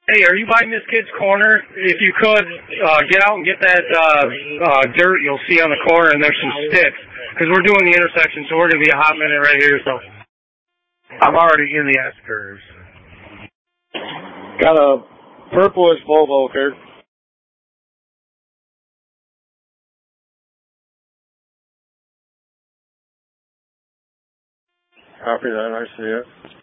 Hey, are you by Miss Kid's corner? If you could, get out and get that dirt you'll see on the corner, and there's some sticks. Because we're doing the intersection, so we're going to be a hot minute right here. So I'm already in the S-curves. Got a purplish Volvo here. Copy that, I see it.